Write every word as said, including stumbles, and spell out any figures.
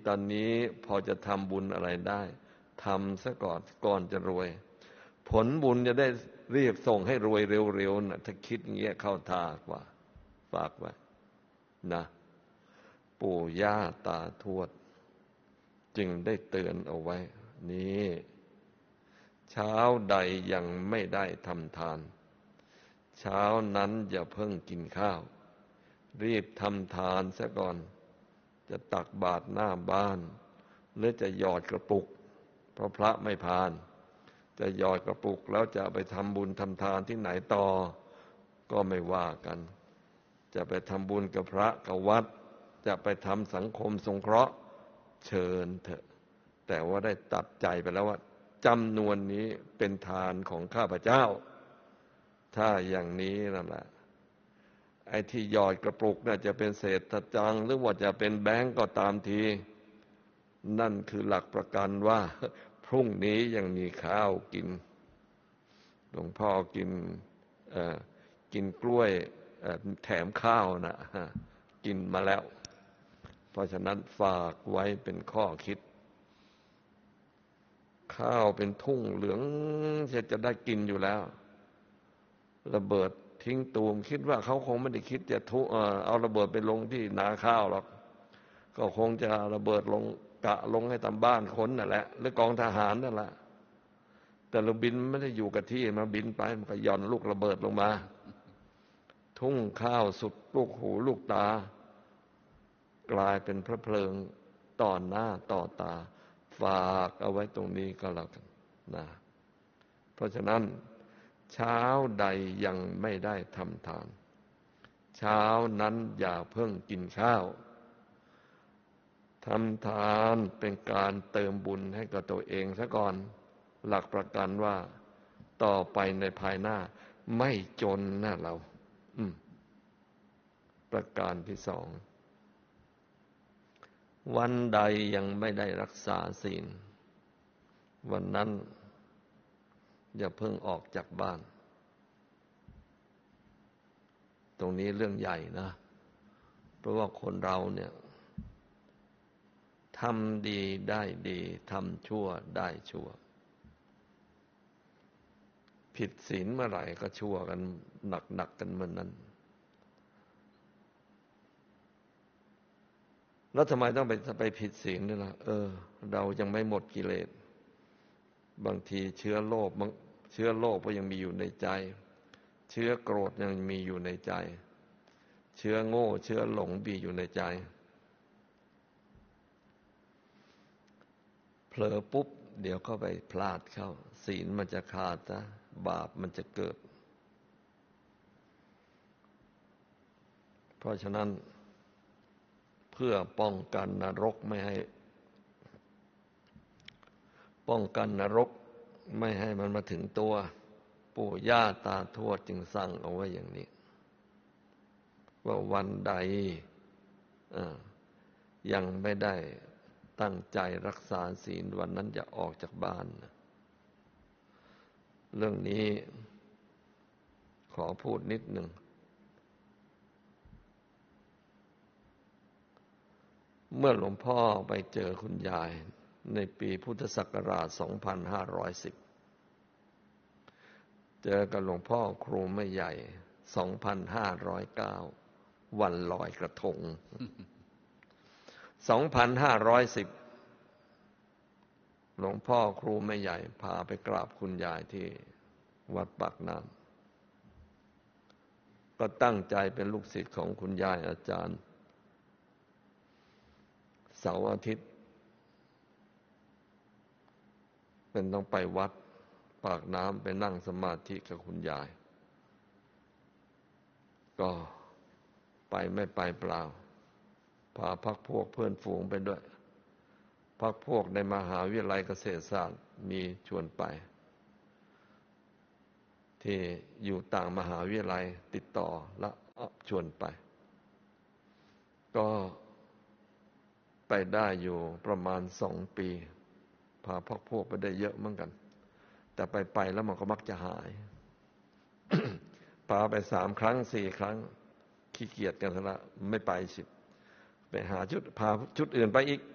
ตอนนี้พอจะทำบุญอะไรได้ทำซะก่อนก่อนจะรวยผลบุญจะได้รีบส่งให้รวยเร็วๆนะถ้าคิดอย่างเงี้ยเข้าท่ากว่าฝากไว้นะปู่ย่าตาทวดจึงได้เตือนเอาไว้นี้เช้าใดยังไม่ได้ทำทานเช้านั้นอย่าเพิ่งกินข้าวรีบทำทานซะก่อนจะตักบาตรหน้าบ้านหรือจะหยอดกระปุกเพราะพระไม่พานจะหยอดกระปุกแล้วจะไปทำบุญทำทานที่ไหนต่อก็ไม่ว่ากันจะไปทำบุญกับพระกับวัดจะไปทำสังคมสงเคราะห์เชิญเถอะแต่ว่าได้ตัดใจไปแล้วว่าจำนวนนี้เป็นทานของข้าพเจ้าถ้าอย่างนี้นั่นแหละไอ้ที่หยอดกระปุกน่าจะเป็นเศษตังค์หรือว่าจะเป็นแบงก์ก็ตามทีนั่นคือหลักประกันว่าพรุ่งนี้ยังมีข้าวกินหลวงพ่อกินเอ่อกินกล้วยแถมข้าวนะกินมาแล้วเพราะฉะนั้นฝากไว้เป็นข้อคิดข้าวเป็นทุ่งเหลืองจะได้กินอยู่แล้วระเบิดทิ้งตูมคิดว่าเขาคงไม่ได้คิดจะทุเอาระเบิดไปลงที่นาข้าวหรอกก็คงจะระเบิดลงกะลงให้ตามบ้านคนนั่นแหละหรือกองทหารนั่นแหละแต่เราบินไม่ได้อยู่กับที่มาบินไปมันก็หย่อนลูกระเบิดลงมาทุ่งข้าวสุดลูกหูลูกตากลายเป็นพระเพลิงต่อหน้าต่อตาฝากเอาไว้ตรงนี้ก็แล้วกันนะเพราะฉะนั้นเช้าใดยังไม่ได้ทำทานเช้านั้นอย่าเพิ่งกินข้าวทำทานเป็นการเติมบุญให้กับตัวเองซะก่อนหลักประกันว่าต่อไปในภายหน้าไม่จนนะเราอืมประการที่สองวันใดยังไม่ได้รักษาศีลวันนั้นอย่าเพิ่งออกจากบ้านตรงนี้เรื่องใหญ่นะเพราะว่าคนเราเนี่ยทำดีได้ดีทำชั่วได้ชั่วผิดศีลเมื่อไหร่ก็ชั่วกันหนักๆกันเมื่อนั้นแล้วทำไมต้องไปไปผิดศีลด้วยล่ะเออเรายังไม่หมดกิเลสบางทีเชื้อโลภบางเชื้อโลภก็ยังมีอยู่ในใจเชื้อโกรธยังมีอยู่ในใจเชื้อโง่เชื้อหลงมีอยู่ในใจเผลอปุ๊บเดี๋ยวเข้าไปพลาดเข้าศีลมันจะขาดนะบาปมันจะเกิดเพราะฉะนั้นเพื่อป้องกันนรกไม่ให้ป้องกันนรกไม่ให้มันมาถึงตัวปู่ย่าตาทวดจึงสั่งเอาไว้อย่างนี้ว่าวันใดยังไม่ได้ตั้งใจรักษาศีลวันนั้นจะออกจากบ้านเรื่องนี้ขอพูดนิดหนึ่งเมื่อหลวงพ่อไปเจอคุณยายในปีพุทธศักราชสองพันห้าร้อยสิบเจอกับหลวงพ่อครูไม่ใหญ่สองพันห้าร้อยเก้าวันลอยกระทงสองพันห้าร้อยสิบหลวงพ่อครูไม่ใหญ่พาไปกราบคุณยายที่วัดปากน้ำก็ตั้งใจเป็นลูกศิษย์ของคุณยายอาจารย์เสาร์อาทิตย์เป็นต้องไปวัดปากน้ำไปนั่งสมาธิกับคุณยายก็ไปไม่ไปเปล่าพาพรรคพวกเพื่อนฝูงไปด้วยพรรคพวกในมหาวิทยาลัยเกษตรศาสตร์มีชวนไปที่อยู่ต่างมหาวิทยาลัยติดต่อและชวนไปก็ไปได้อยู่ประมาณสองปีพาพรรคพวกไปได้เยอะเหมือนกันแต่ไปไปแล้วมันก็มักจะหาย พาไปสามครั้งสี่ครั้งขี้เกียจกันซะละไม่ไปสิไปหาชุดพาชุดอื่นไปอีก